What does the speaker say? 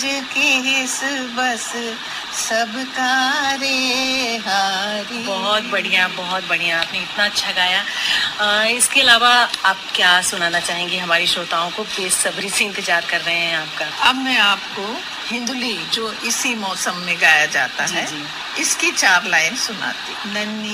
की बस सबका रे हारी। बहुत बढ़िया, बहुत बढ़िया, आपने इतना अच्छा गाया। इसके अलावा आप क्या सुनाना चाहेंगे हमारे श्रोताओं को? बेसब्री से इंतजार कर रहे हैं आपका। अब मैं आपको हिंदुली, जो इसी मौसम में गाया जाता जी, है, जी। इसकी 4 लाइन सुनाती। नन्ही